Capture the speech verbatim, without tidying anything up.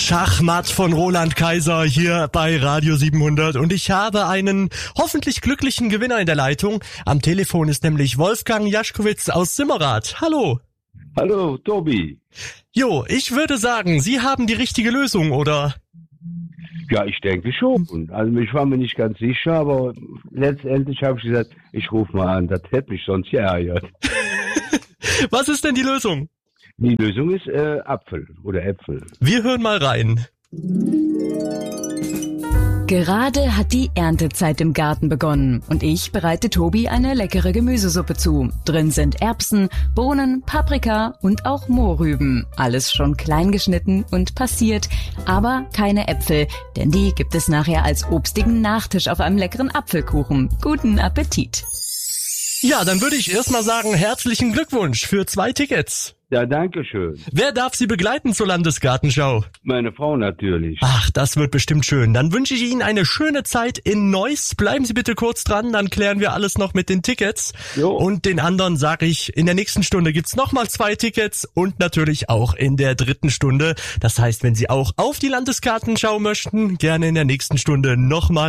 Schachmatt von Roland Kaiser hier bei Radio siebenhundert und ich habe einen hoffentlich glücklichen Gewinner in der Leitung. Am Telefon ist nämlich Wolfgang Jaschkowitz aus Simmerath. Hallo. Hallo, Tobi. Jo, ich würde sagen, Sie haben die richtige Lösung, oder? Ja, ich denke schon. Also ich war mir nicht ganz sicher, aber letztendlich habe ich gesagt, ich rufe mal an. Das hätte mich sonst geärgert. Was ist denn die Lösung? Die Lösung ist äh, Apfel oder Äpfel. Wir hören mal rein. Gerade hat die Erntezeit im Garten begonnen und ich bereite Tobi eine leckere Gemüsesuppe zu. Drin sind Erbsen, Bohnen, Paprika und auch Mohrrüben. Alles schon klein geschnitten und passiert, aber keine Äpfel, denn die gibt es nachher als obstigen Nachtisch auf einem leckeren Apfelkuchen. Guten Appetit! Ja, dann würde ich erstmal sagen, herzlichen Glückwunsch für zwei Tickets. Ja, danke schön. Wer darf Sie begleiten zur Landesgartenschau? Meine Frau natürlich. Ach, das wird bestimmt schön. Dann wünsche ich Ihnen eine schöne Zeit in Neuss. Bleiben Sie bitte kurz dran, dann klären wir alles noch mit den Tickets. Jo. Und den anderen sage ich, in der nächsten Stunde gibt's nochmal zwei Tickets und natürlich auch in der dritten Stunde. Das heißt, wenn Sie auch auf die Landesgartenschau möchten, gerne in der nächsten Stunde nochmal